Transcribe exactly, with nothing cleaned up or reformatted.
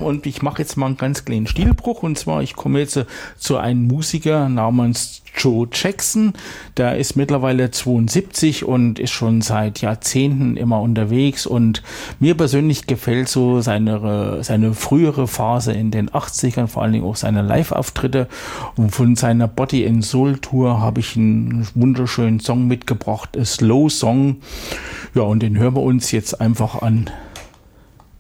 und ich mache jetzt mal einen ganz kleinen Stilbruch, und zwar, ich komme jetzt zu einem Musiker namens Joe Jackson. Der ist mittlerweile zweiundsiebzig und ist schon seit Jahrzehnten immer unterwegs, und mir persönlich gefällt so seine, seine frühere Phase in den achtzigern, vor allen Dingen auch seine Live-Auftritte, und von seiner Body and Soul Tour habe ich einen wunderschönen Song mitgebracht, a Slow Song, ja, und den hören wir uns jetzt einfach an.